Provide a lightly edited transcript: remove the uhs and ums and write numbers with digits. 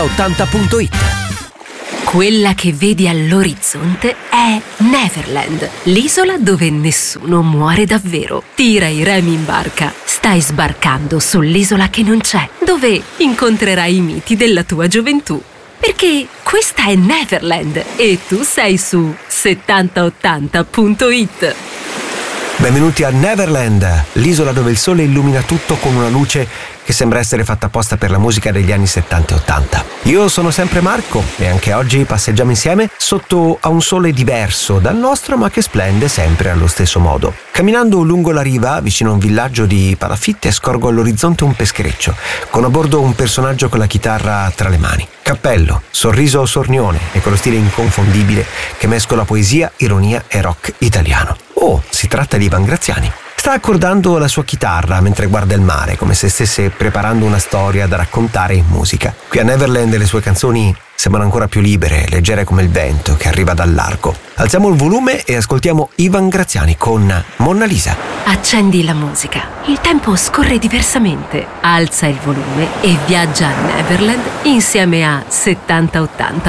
80.it. Quella che vedi all'orizzonte è Neverland, l'isola dove nessuno muore davvero. Tira i remi in barca, stai sbarcando sull'isola che non c'è, dove incontrerai i miti della tua gioventù. Perché questa è Neverland e tu sei su 7080.it. Benvenuti a Neverland, l'isola dove il sole illumina tutto con una luce che sembra essere fatta apposta per la musica degli anni 70 e 80. Io sono sempre Marco e anche oggi passeggiamo insieme sotto a un sole diverso dal nostro, ma che splende sempre allo stesso modo. Camminando lungo la riva, vicino a un villaggio di palafitte, scorgo all'orizzonte un peschereccio, con a bordo un personaggio con la chitarra tra le mani. Cappello, sorriso sornione e quello stile inconfondibile che mescola poesia, ironia e rock italiano. Oh, si tratta di Ivan Graziani. Sta accordando la sua chitarra mentre guarda il mare, come se stesse preparando una storia da raccontare in musica. Qui a Neverland le sue canzoni sembrano ancora più libere, leggere come il vento che arriva dal largo. Alziamo il volume e ascoltiamo Ivan Graziani con Monna Lisa. Accendi la musica. Il tempo scorre diversamente. Alza il volume e viaggia a Neverland insieme a 7080.